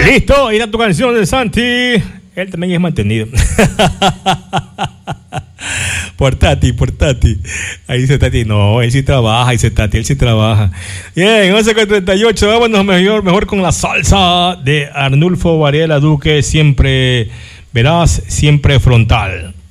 Listo, ir a tu canción de Santi. Él también es mantenido. Por Tati. Ahí dice Tati, no, él sí trabaja, dice Tati, él sí trabaja. Bien, 11:38, vámonos mejor con la salsa de Arnulfo Varela Duque, siempre verás, siempre frontal.